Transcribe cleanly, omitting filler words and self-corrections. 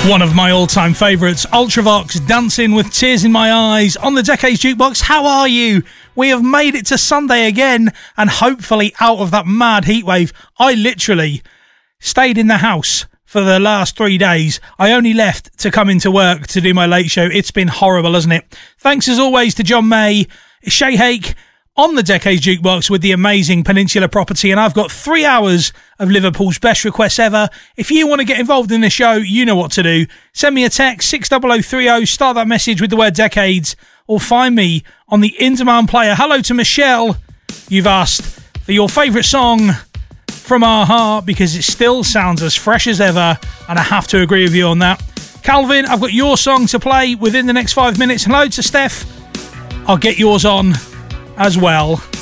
One of my all-time favourites, Ultravox, Dancing with Tears in My Eyes, on the Decades Jukebox. How are you? We have made it to Sunday again, and hopefully out of that mad heatwave. I literally stayed in the house for the last 3 days. I only left to come into work to do my late show. It's been horrible, hasn't it? Thanks as always to John May, Shay Hake, on the Decades Jukebox with the amazing Peninsula property, and I've got 3 hours of Liverpool's best requests ever. If you want to get involved in the show, you know what to do. Send me a text, 60030, start that message with the word Decades, or find me on the In-Demand player. Hello to Michelle. You've asked for your favourite song from a-ha because it still sounds as fresh as ever, and I have to agree with you on that. Calvin, I've got your song to play within the next 5 minutes. Hello to Steph. I'll get yours on as well.